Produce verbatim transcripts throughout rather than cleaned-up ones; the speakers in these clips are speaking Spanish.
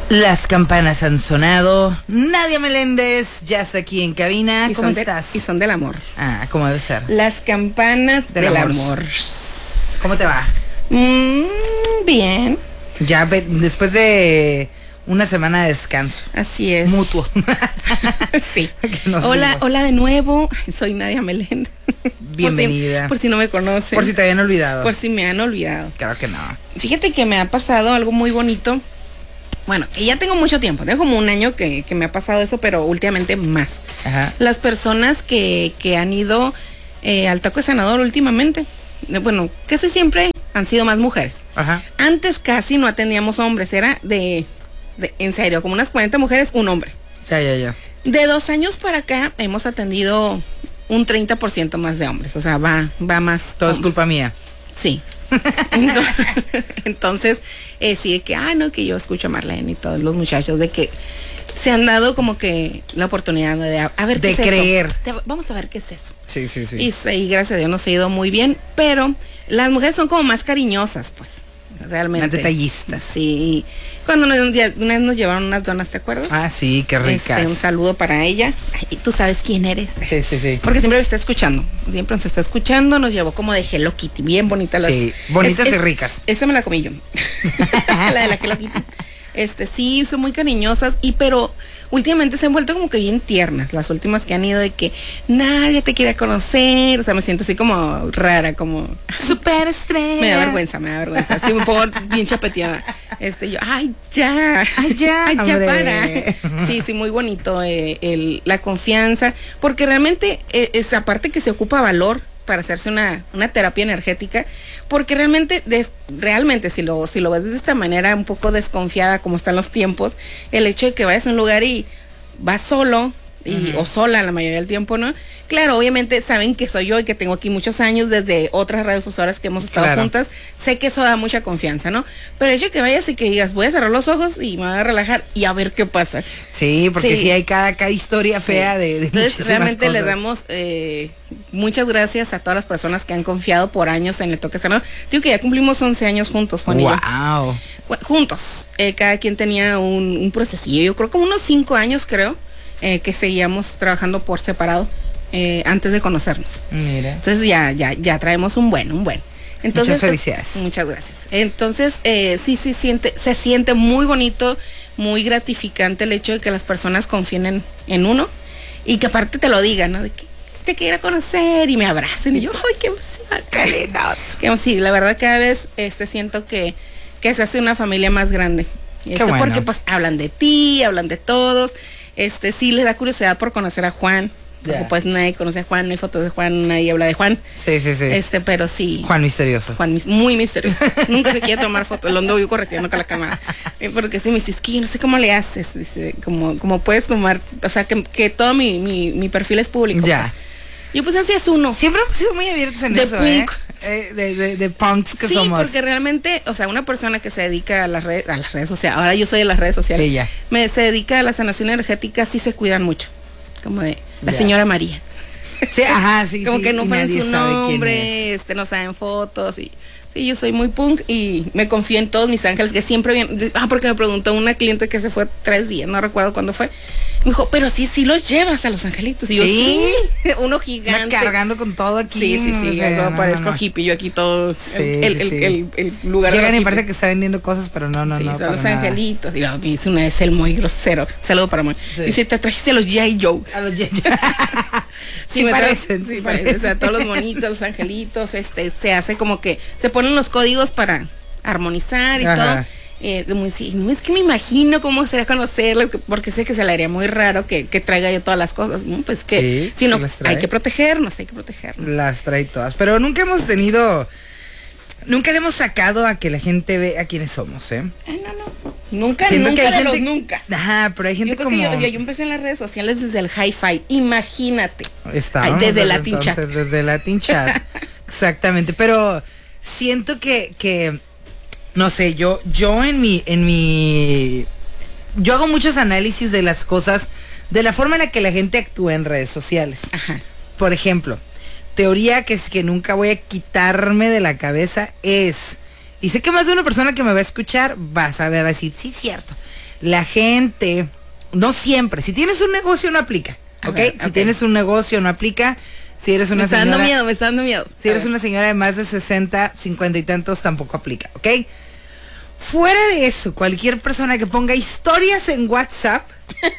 Las campanas han sonado. Nadia Meléndez ya está aquí en cabina. Y ¿Cómo de, estás? Y son del amor. Ah, ¿cómo debe ser? Las campanas del, del amor. amor. ¿Cómo te va? Mm, bien. Ya después de una semana de descanso. Así es. Mutuo. Sí. Hola, vimos. Hola de nuevo. Soy Nadia Meléndez. Bienvenida. Por si, por si no me conocen. Por si te habían olvidado. Por si me han olvidado. Claro que no. Fíjate que me ha pasado algo muy bonito. Bueno, que ya tengo mucho tiempo, tengo como un año que, que me ha pasado eso, pero últimamente más. Ajá. Las personas que, que han ido eh, al taco de sanador últimamente, bueno, casi siempre han sido más mujeres. Ajá. Antes casi no atendíamos hombres, era de, de, en serio, como unas cuarenta mujeres, un hombre. Ya, ya, ya. De dos años para acá hemos atendido un treinta por ciento más de hombres, o sea, va, va más. Todo es culpa mía. Sí. Entonces, entonces eh, sí, de que, ah, no, que yo escucho a Marlene y todos los muchachos, de que se han dado como que la oportunidad de, a, a ver, de ¿qué es creer. Eso? Vamos a ver qué es eso. Sí, sí, sí. Y, y gracias a Dios nos ha ido muy bien, pero las mujeres son como más cariñosas, pues. Realmente. Más detallistas. Sí. Cuando nos, una vez nos llevaron unas donas, ¿te acuerdas? Ah, sí, qué ricas. Este, un saludo para ella. Ay, tú sabes quién eres. Sí, sí, sí. Porque siempre me está escuchando. Siempre nos está escuchando. Nos llevó como de Hello Kitty. Bien bonitas las. Sí, bonitas es, y es, ricas. Esa me la comí yo. La de la Hello Kitty. Este, sí, son muy cariñosas. Y pero últimamente se han vuelto como que bien tiernas. Las últimas que han ido de que nadie te quiere conocer. O sea, me siento así como rara, como super estrella. Me da vergüenza, me da vergüenza. Así un poco bien chapeteada. Este, yo, ay, ya. Ay, ya. Ay, ya para. Sí, sí, muy bonito eh, el, la confianza. Porque realmente eh, es aparte que se ocupa valor para hacerse una, una terapia energética, porque realmente, des, realmente si lo, si lo ves de esta manera un poco desconfiada como están los tiempos, el hecho de que vayas a un lugar y vas solo, y, uh-huh. o sola la mayoría del tiempo, ¿no? Claro, obviamente saben que soy yo y que tengo aquí muchos años desde otras radiodifusoras que hemos estado claro. juntas, sé que eso da mucha confianza, ¿no? Pero el hecho de que vayas y que digas, voy a cerrar los ojos y me voy a relajar y a ver qué pasa. Sí, porque sí, sí hay cada, cada historia fea sí. de, de Entonces realmente cosas. le damos eh, muchas gracias a todas las personas que han confiado por años en el toque sanador. Digo que ya cumplimos once años juntos, Juan wow. y yo. Juntos, eh, cada quien tenía un, un procesillo, yo creo como unos cinco años creo, eh, que seguíamos trabajando por separado. Eh, antes de conocernos. Mira. Entonces ya, ya, ya traemos un buen, un buen. Entonces, muchas felicidades. Pues, muchas gracias. Entonces, eh, sí, sí siente, se siente muy bonito, muy gratificante el hecho de que las personas confíen en, en uno y que aparte te lo digan, ¿no? De que te quiero conocer y me abracen y yo, ay, qué emoción. Qué lindos. Que, sí, la verdad cada vez este siento que, que se hace una familia más grande. Este, bueno. Porque pues hablan de ti, hablan de todos. Este, sí les da curiosidad por conocer a Juan. Porque yeah. pues nadie conoce a Juan, no hay fotos de Juan, nadie habla de Juan. Sí, sí, sí. Este, pero sí. Juan misterioso. Juan muy misterioso. Nunca se quiere tomar fotos, lo ando yo correteando con la cámara. Porque sí me dice, es que yo no sé cómo le haces. Dice, como, como puedes tomar, o sea, que, que todo mi, mi, mi perfil es público. Ya. Pues. Yo pues así es uno. Siempre hemos sido muy abiertos en de eso, punk. ¿eh? De, de, de punks que sí, somos. Sí, porque realmente, o sea, una persona que se dedica a las redes, a las redes sociales, ahora yo soy de las redes sociales. Ella. Me se dedica a la sanación energética, sí se cuidan mucho. Como de la ya. señora María. Sí, ajá, sí, como sí, que no ponen su nombre, es. este, no saben fotos y sí, yo soy muy punk y me confío en todos mis ángeles que siempre vienen. Ah, porque me preguntó una cliente que se fue tres días, no recuerdo cuándo fue. Me dijo, pero sí, sí los llevas a los angelitos. Y yo, sí, sí uno gigante. Me cargando con todo aquí. Sí, sí, sí, o sea, yo no, parezco no, no. hippie, yo aquí todo, sí, el, sí, el, sí. el, el, el lugar. Llegan y parece que está vendiendo cosas, pero no, no, sí, no. son los angelitos. Y luego me dice una vez el muy grosero. Saludo para Moy. Sí. Dice, te trajiste a los G I Joe. A los G I Joe. Sí, sí me parecen, trae, sí, sí parecen. parecen. O sea, todos los monitos, los angelitos, este, se hace como que se ponen los códigos para armonizar y ajá. todo. Eh, muy, sí, no es que me imagino cómo sería conocerlo, porque sé que se le haría muy raro que, que traiga yo todas las cosas, ¿no? Pues que, sí, sino sí hay que protegernos, hay que protegernos. Las trae todas, pero nunca hemos tenido, nunca le hemos sacado a que la gente vea quiénes somos, ¿eh? Ay, no, no. Nunca, siento nunca que hay de gente, los nunca. Ajá, pero hay gente yo creo como... que yo, yo, yo empecé en las redes sociales desde el hi-fi, imagínate. Estábamos desde desde Latin entonces, Chat. Desde Latin Chat, exactamente, pero siento que, que no sé, yo, yo en mi, en mi, yo hago muchos análisis de las cosas, de la forma en la que la gente actúa en redes sociales. Ajá. Por ejemplo, teoría que es que nunca voy a quitarme de la cabeza es, y sé que más de una persona que me va a escuchar va a saber, va a decir, sí, cierto. la gente, no siempre, si tienes un negocio no aplica, ¿ok? Ver, si okay. tienes un negocio no aplica. Si eres una me está señora, dando miedo, me está dando miedo. Si eres una señora de más de sesenta, cincuenta y tantos, tampoco aplica, ¿ok? Fuera de eso, cualquier persona que ponga historias en WhatsApp,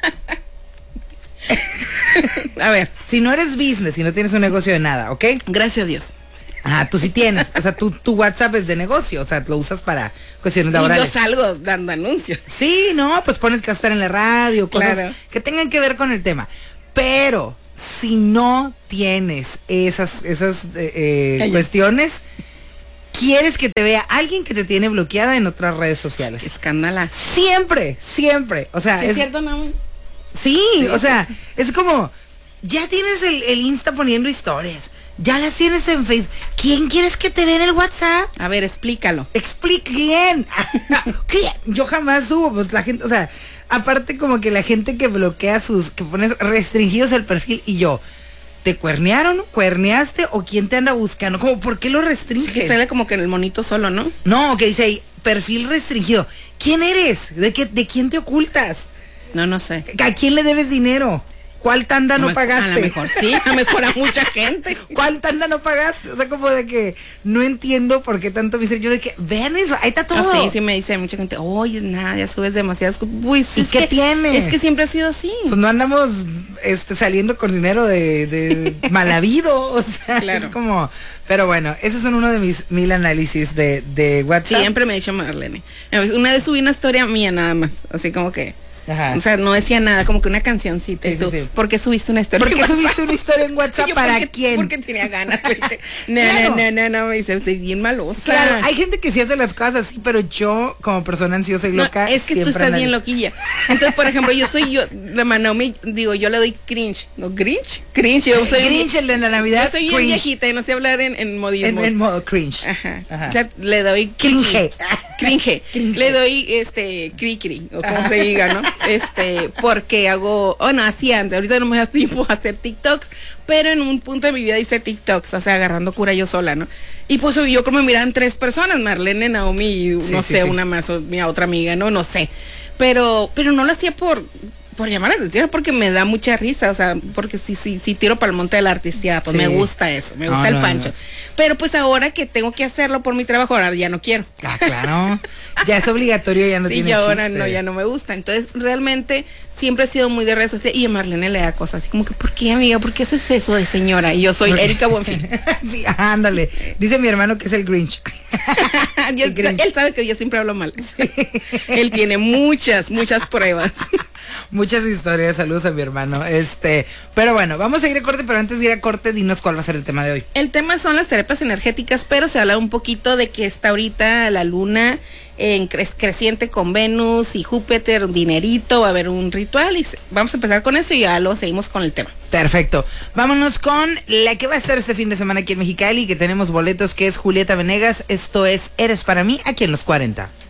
a ver, si no eres business, si no tienes un negocio de nada, ¿ok? Gracias a Dios. Ah, tú sí tienes, o sea, tu, tu WhatsApp es de negocio, o sea, lo usas para cuestiones laborales. Y yo salgo dando anuncios. Sí, no, pues pones que va a estar en la radio, cosas claro. que tengan que ver con el tema. Pero si no tienes esas, esas eh, eh, cuestiones, quieres que te vea alguien que te tiene bloqueada en otras redes sociales. Escándala. Siempre, siempre. O sea, ¿Sí es, es cierto, no? Sí, sí, o sea, es como, ya tienes el, el Insta poniendo historias, ya las tienes en Facebook. ¿Quién quieres que te vea en el WhatsApp? A ver, explícalo. Explica bien. ¿Qué? Yo jamás subo, pues la gente, o sea, aparte como que la gente que bloquea sus, que pones restringidos el perfil y yo, ¿te cuernearon? ¿Cuerneaste? ¿O quién te anda buscando? Como, ¿por qué lo restringes? Sí, que sale como que en el monito solo, ¿no? No, que dice ahí, perfil restringido. ¿Quién eres? ¿De qué, de quién te ocultas? No, no sé. ¿A quién le debes dinero? ¿Cuál tanda a no me, pagaste? A lo mejor sí, a lo mejor a mucha gente. ¿Cuál tanda no pagaste? O sea, como de que no entiendo por qué tanto misterio. Yo de que, vean eso, ahí está todo. Ah, sí, sí me dice mucha gente, oye, nada, ya subes demasiadas cosas. Uy, sí, ¿Y es qué que, tiene? Es que siempre ha sido así. Pues no andamos este, saliendo con dinero de, de mal habido. O sea, claro. Es como... Pero bueno, esos son uno de mis mil análisis de, de WhatsApp. Siempre me ha dicho Marlene. Una vez subí una historia mía nada más, así como que... Ajá. O sea, no decía nada, como que una cancioncita. Sí, y tú, sí, sí. ¿por qué subiste una historia? ¿Por qué subiste una historia en WhatsApp? Yo, ¿Para porque, quién? Porque tenía ganas. No, Claro. no, no, no, no, me dice, soy bien malosa. Claro, hay gente que sí hace las cosas así, pero yo, como persona ansiosa y No, loca, es que tú siempre estás anal- bien loquilla. Entonces, por ejemplo, yo soy yo, la Manomi, digo, yo le doy cringe. ¿No? ¿Cringe? Cringe. Yo soy Cringe, el de la Navidad. Yo soy bien cringe. viejita y no sé hablar en, en modismo. En, en modo cringe. Ajá. Ajá. O sea, le doy Cringe. Cringe. Cringe. Le doy este cri cri, o como se diga, ¿no? Este, porque hago, oh no, así antes, ahorita no me da tiempo a hacer TikToks, pero en un punto de mi vida hice TikToks, o sea, agarrando cura yo sola, ¿no? Y pues yo como me miran tres personas, Marlene, Naomi y Sí, no sí, sé, sí. una más, o mi otra amiga, no, no sé. Pero, pero no lo hacía por, por llamar la atención, porque me da mucha risa, o sea, porque si, si, si tiro para el monte de la artisteada, pues Sí. me gusta eso, me gusta No, el no, pancho. no. Pero pues ahora que tengo que hacerlo por mi trabajo, ahora ya no quiero. Ah, claro. Ya es obligatorio, ya no Sí, tiene y ahora chiste. no, ya no me gusta. Entonces, realmente siempre he sido muy de redes sociales y a Marlene le da cosas así como que, ¿por qué, amiga? ¿Por qué haces eso de señora? Y yo soy Porque- Erika Buenfil. Sí, ándale. Dice mi hermano que es el Grinch. Yo- El Grinch. él sabe que yo siempre hablo mal. Él tiene muchas, muchas pruebas. Muchas historias, saludos a mi hermano. Este, pero bueno, vamos a ir a corte, pero antes de ir a corte, dinos cuál va a ser el tema de hoy. El tema son las terapias energéticas, pero se habla un poquito de que está ahorita la luna en cre- creciente con Venus y Júpiter, un dinerito, va a haber un ritual y se- vamos a empezar con eso y ya lo seguimos con el tema. Perfecto. Vámonos con la que va a estar este fin de semana aquí en Mexicali, que tenemos boletos, que es Julieta Venegas. Esto es Eres para mí, aquí en Los cuarenta.